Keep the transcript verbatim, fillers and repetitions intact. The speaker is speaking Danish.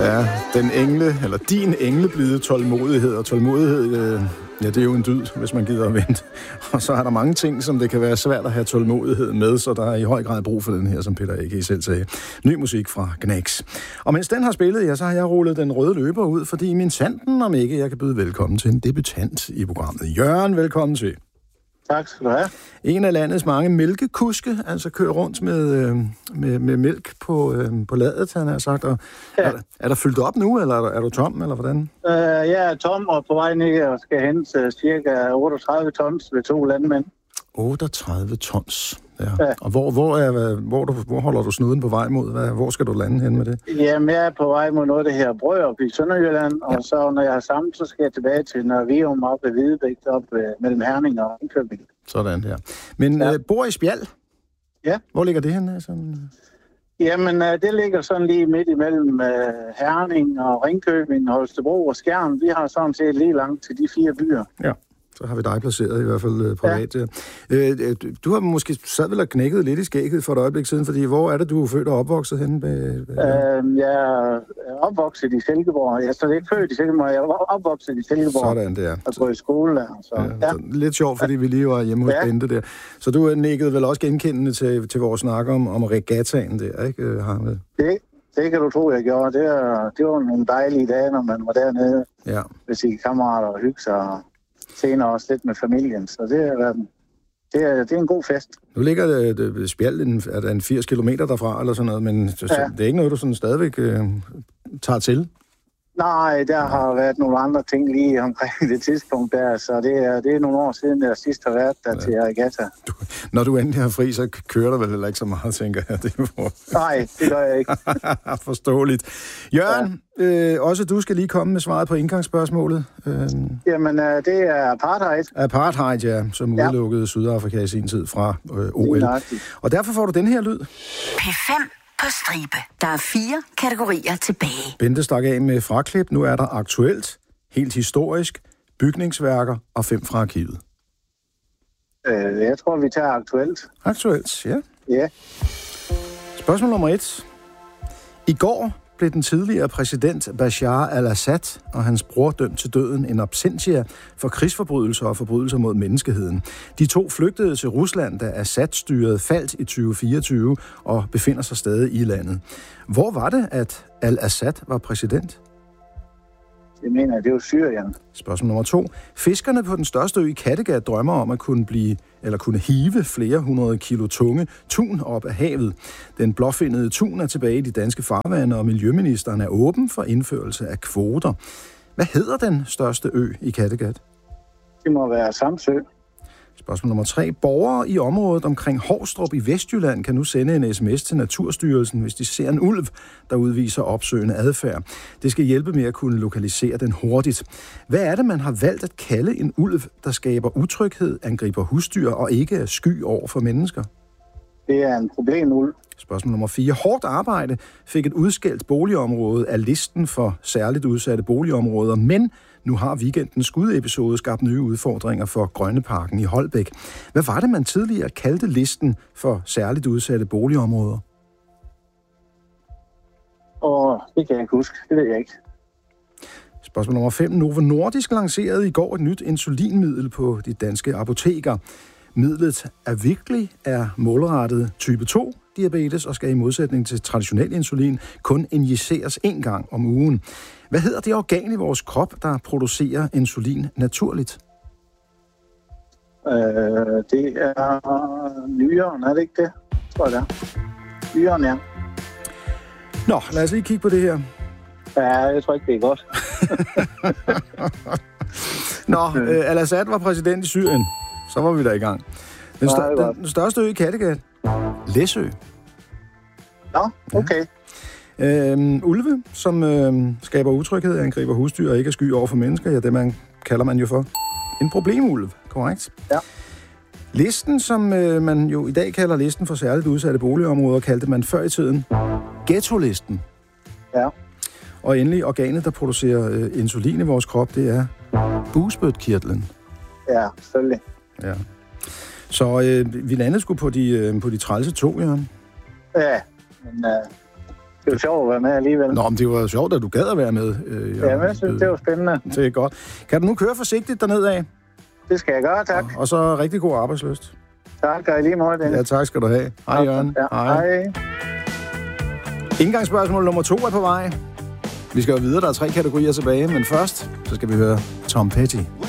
Ja, den engle, eller din engleblide tålmodighed, og tålmodighed, øh, ja, det er jo en dyd, hvis man gider at vente. Og så er der mange ting, som det kan være svært at have tålmodighed med, så der er i høj grad brug for den her, som Peter A K selv sagde. Ny musik fra Gnags. Og mens den har spillet, ja, så har jeg rullet den røde løber ud, fordi min sanden om ikke, jeg kan byde velkommen til en debutant i programmet. Jørgen, velkommen til. Tak skal du have. En af landets mange mælkekuske, altså kører rundt med, øh, med, med mælk på, øh, på ladet, han har sagt. Og ja. er, er der fyldt op nu, eller er, der, er du tom, eller hvordan? Uh, jeg er tom og på vej ned og skal hente cirka otteogtredive tons ved to landmænd. otteogtredive tons, ja. ja. Og hvor, hvor, er, hvor, du, hvor holder du snuden på vej mod? Hvad, hvor skal du lande hen med det? Jamen, jeg er på vej mod noget af det her Brørup i Sønderjylland, ja. Og så når jeg har samlet, så skal jeg tilbage til Nørrevium op ved Hvidebæk, op øh, mellem Herning og Ringkøbing. Sådan der. Men ja. øh, bor i Spjald? Ja. Hvor ligger det henne? Sådan? Jamen, øh, det ligger sådan lige midt imellem øh, Herning og Ringkøbing, Holstebro og Skjern. Vi har sådan set lige langt til de fire byer. Ja. Så har vi dig placeret i hvert fald øh, privat. Ja. Øh, du har måske sad vel og knækket lidt i skægget for et øjeblik siden, fordi hvor er det, du er født og opvokset henne? Med, med, øh, jeg er opvokset i Silkeborg. Jeg er slet ikke født i Silkeborg, jeg er opvokset i Silkeborg. Sådan der. Og går i skole der. Så, ja, ja. Så lidt sjovt, fordi vi lige var hjemme hos ja. Bente der. Så du er nikket vel også genkendende til, til vores snak om, om regattaen der, ikke? Har med. Det, det kan du tro, jeg gjorde. Det var, det var nogle dejlige dage, når man var dernede. Ja. Med sine kammerater og hygge sig og senere også lidt med familien, så det er, det er, det er en god fest. Nu ligger det, det Spjald en, er en firs kilometer derfra, eller sådan noget, men ja. Det er ikke noget, du sådan stadigvæk øh, tager til? Nej, der har været nogle andre ting lige omkring det tidspunkt der, så det er, det er nogle år siden, jeg sidst har været der ja. Til regatta. Du, når du endelig har fri, så kører der vel heller ikke så meget, tænker jeg. Det for... Nej, det gør jeg ikke. Forståeligt. Jørgen, ja. øh, også du skal lige komme med svaret på indgangsspørgsmålet. Øh... Jamen, øh, det er apartheid. Apartheid, ja, som ja. Udelukkede Sydafrika i sin tid fra øh, O L. Og derfor får du den her lyd. P fem på stribe. Der er fire kategorier tilbage. Bente stak af med fraklip. Nu er der aktuelt, helt historisk, bygningsværker og fem fra arkivet. Øh, jeg tror, vi tager aktuelt. Aktuelt, ja. Ja. Spørgsmål nummer et. I går blev den tidligere præsident Bashar al-Assad og hans bror dømt til døden in absentia for krigsforbrydelser og forbrydelser mod menneskeheden. De to flygtede til Rusland, da Assad-styret faldt i tyve fireogtyve og befinder sig stadig i landet. Hvor var det, at al-Assad var præsident? Jeg mener, det er jo Syrien. Spørgsmål nummer to. Fiskerne på den største ø i Kattegat drømmer om at kunne blive eller kunne hive flere hundrede kilo tunge tun op af havet. Den blåfindede tun er tilbage i de danske farvande, og miljøministeren er åben for indførelse af kvoter. Hvad hedder den største ø i Kattegat? Det må være Samsø. Spørgsmål nummer tre. Borgere i området omkring Hovstrup i Vestjylland kan nu sende en sms til Naturstyrelsen, hvis de ser en ulv, der udviser opsøgende adfærd. Det skal hjælpe med at kunne lokalisere den hurtigt. Hvad er det, man har valgt at kalde en ulv, der skaber utryghed, angriber husdyr og ikke er sky over for mennesker? Det er en problemulv. Spørgsmål nummer fire. Hårdt arbejde fik et udskældt boligområde af listen for særligt udsatte boligområder, men nu har weekendens skudepisode skabt nye udfordringer for Grønneparken i Holbæk. Hvad var det, man tidligere kaldte listen for særligt udsatte boligområder? Åh, det kan jeg ikke huske. Det ved jeg ikke. Spørgsmål nummer fem. Novo Nordisk lancerede i går et nyt insulinmiddel på de danske apoteker. Midlet er virkelig er målrettet type to diabetes og skal i modsætning til traditionel insulin kun injiceres en gang om ugen. Hvad hedder det organ i vores krop, der producerer insulin naturligt? Øh, det er nyren, er det ikke det? Tror jeg det er. Nyren, ja. Nå, lad os lige kigge på det her. Ja, jeg tror ikke, det er godt. Nå, øh, al-Assad var præsident i Syrien. Så var vi der i gang. Den, stør- den, den største ø i Kattegat. Læsø. Nå, okay. Ja. Øhm, ulve, som øhm, skaber utryghed, angriber husdyr og ikke er sky over for mennesker, ja, det man, kalder man jo for en problemulv, korrekt? Ja. Listen, som øh, man jo i dag kalder listen for særligt udsatte boligområder, kaldte man før i tiden ghettolisten. Ja. Og endelig organet, der producerer øh, insulin i vores krop, det er bugspytkirtlen. Ja, selvfølgelig. Ja. Så øh, vi landede sgu på de, øh, på de trælse to, Jørgen. Ja, men øh, Det var sjovt at være med alligevel. Nå, men det var sjovt, at du gad at være med. Øh, ja, men jeg synes, det var spændende. Det er godt. Kan du nu køre forsigtigt derned af? Det skal jeg gøre, tak. Og, og så rigtig god arbejdslyst. Tak, og i lige måde, Dennis. Ja, tak skal du have. Hej, Jørgen. Ja, hej. Indgangsspørgsmål nummer to er på vej. Vi skal jo videre, der er tre kategorier tilbage, men først så skal vi høre Tom Petty.